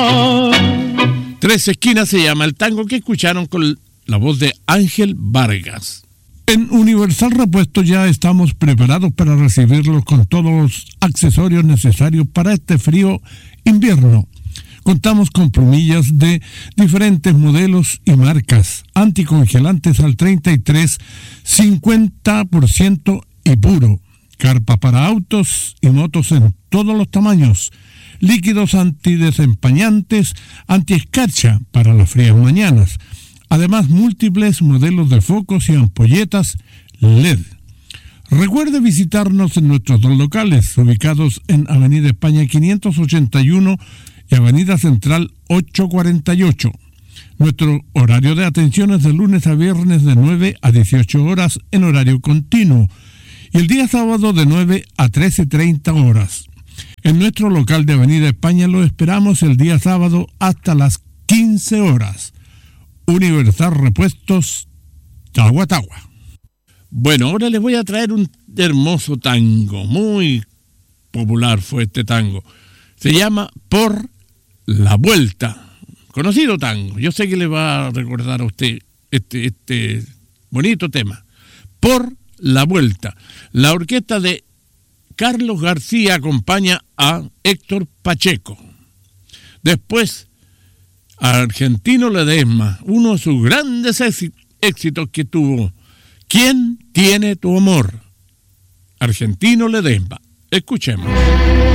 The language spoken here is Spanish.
Tres esquinas se llama el tango que escucharon con la voz de Ángel Vargas. En Universal Repuestos ya estamos preparados para recibirlos con todos los accesorios necesarios para este frío invierno. Contamos con plumillas de diferentes modelos y marcas, anticongelantes al 33, 50% y puro, carpa para autos y motos en todos los tamaños, líquidos antidesempañantes, antiescarcha para las frías mañanas, además múltiples modelos de focos y ampolletas LED. Recuerde visitarnos en nuestros dos locales, ubicados en Avenida España 581 y Avenida Central 848. Nuestro horario de atención es de lunes a viernes de 9 a 18 horas en horario continuo y el día sábado de 9 a 13:30 horas. En nuestro local de Avenida España lo esperamos el día sábado hasta las 15 horas. Universal Repuestos, Tagua Tagua. Bueno, ahora les voy a traer un hermoso tango, muy popular fue este tango. Se llama Por la Vuelta, conocido tango. Yo sé que le va a recordar a usted este bonito tema. Por la Vuelta. La orquesta de Carlos García acompaña a Héctor Pacheco. Después, Argentino Ledesma, uno de sus grandes éxitos que tuvo. ¿Quién tiene tu amor? Argentino Ledesma. Escuchemos.